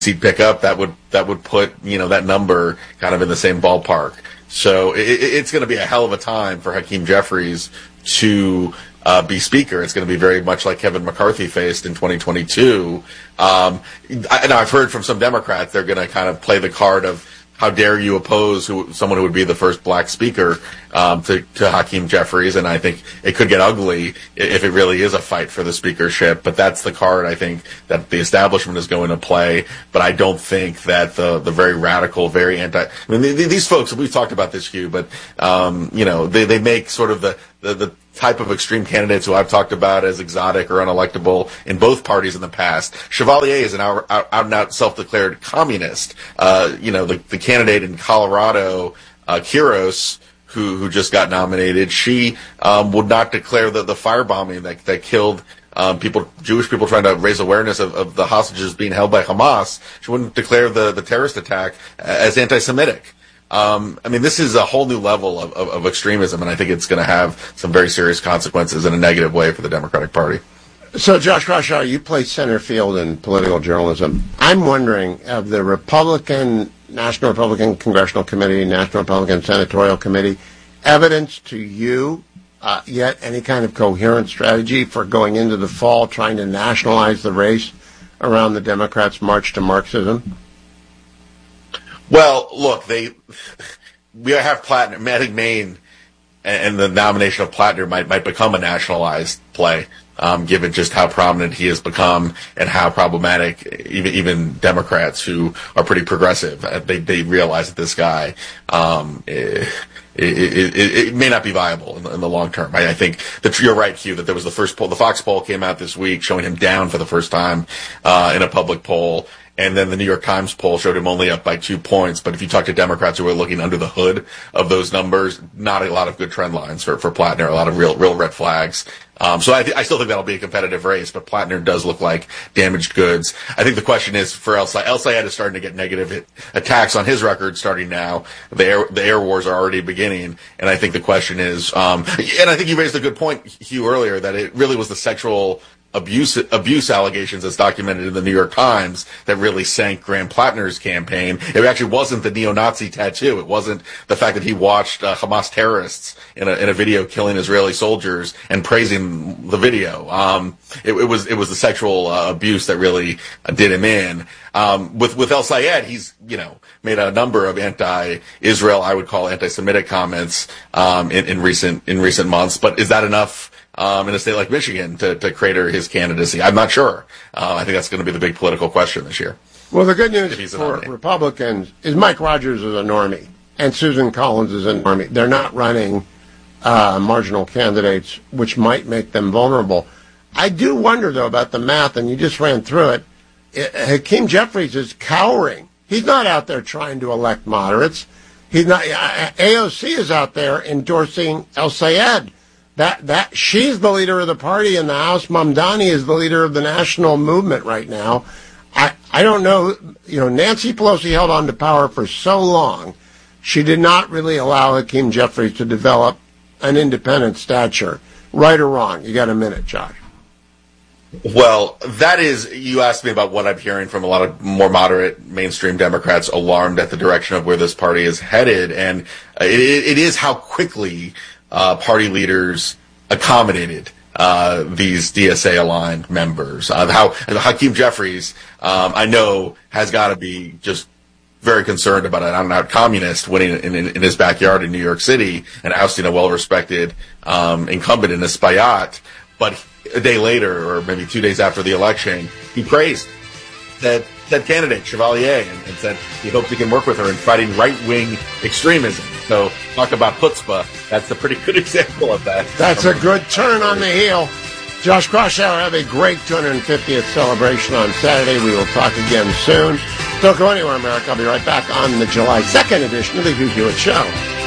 seat pickup, that would put that number kind of in the same ballpark. So it's going to be a hell of a time for Hakeem Jeffries to be Speaker. It's going to be very much like Kevin McCarthy faced in 2022. I've heard from some Democrats they're going to kind of play the card of, how dare you oppose someone who would be the first black speaker to Hakeem Jeffries, and I think it could get ugly if it really is a fight for the speakership. But that's the card I think that the establishment is going to play. But I don't think that the very radical, very anti. I mean, these folks, we've talked about this, Hugh, but they make sort of the type of extreme candidates who I've talked about as exotic or unelectable in both parties in the past. Chevalier is an out-and-out self-declared communist. The candidate in Colorado, Quiros, who just got nominated, she would not declare the firebombing that killed Jewish people trying to raise awareness of the hostages being held by Hamas. She wouldn't declare the terrorist attack as anti-Semitic. This is a whole new level of extremism, and I think it's going to have some very serious consequences in a negative way for the Democratic Party. So, Josh Kraushaar, you play center field in political journalism. I'm wondering, of the National Republican Congressional Committee, National Republican Senatorial Committee, evidence to you yet any kind of coherent strategy for going into the fall trying to nationalize the race around the Democrats' march to Marxism? Well, look, we have Plattner, Matt Maine, and the nomination of Plattner might become a nationalized play, given just how prominent he has become and how problematic even Democrats who are pretty progressive, they realize that this guy, it may not be viable in the long term. I think that you're right, Hugh, that there was the first poll. The Fox poll came out this week showing him down for the first time in a public poll. And then the New York Times poll showed him only up by 2 points. But if you talk to Democrats who are looking under the hood of those numbers, not a lot of good trend lines for Plattner, a lot of real red flags. So I still think that'll be a competitive race, but Plattner does look like damaged goods. I think the question is for El Sayed is starting to get negative attacks on his record starting now. The air wars are already beginning. And I think the question is, and I think you raised a good point, Hugh, earlier, that it really was the sexual abuse allegations as documented in the New York Times that really sank Graham Plattner's campaign. It actually wasn't the neo-Nazi tattoo. It wasn't the fact that he watched Hamas terrorists in a video killing Israeli soldiers and praising the video. It was the sexual abuse that really did him in. With El Sayed, he's made a number of anti-Israel, I would call anti-Semitic comments in recent months. But is that enough? In a state like Michigan to crater his candidacy? I'm not sure. I think that's going to be the big political question this year. Well, the good news for Republicans is Mike Rogers is a normie and Susan Collins is a normie. They're not running marginal candidates, which might make them vulnerable. I do wonder, though, about the math, and you just ran through it. Hakeem Jeffries is cowering. He's not out there trying to elect moderates. He's not. AOC is out there endorsing El Sayed. That she's the leader of the party in the House. Mamdani is the leader of the national movement right now. I don't know. Nancy Pelosi held on to power for so long. She did not really allow Hakeem Jeffries to develop an independent stature. Right or wrong? You got a minute, Josh. Well, you asked me about what I'm hearing from a lot of more moderate mainstream Democrats alarmed at the direction of where this party is headed. And it is how quickly party leaders accommodated these DSA-aligned members. How Hakeem Jeffries, I know, has got to be just very concerned about an out-and-out communist winning in his backyard in New York City and ousting a well-respected incumbent in Espaillat. But a day later, or maybe 2 days after the election, he praised that candidate, Chevalier, and said he hopes he can work with her in fighting right-wing extremism. So talk about chutzpah. That's a pretty good example of that. That's a good turn on the heel. Josh Kraushaar, have a great 250th celebration on Saturday. We will talk again soon. Don't go anywhere, America. I'll be right back on the July 2nd edition of the Hugh Hewitt Show.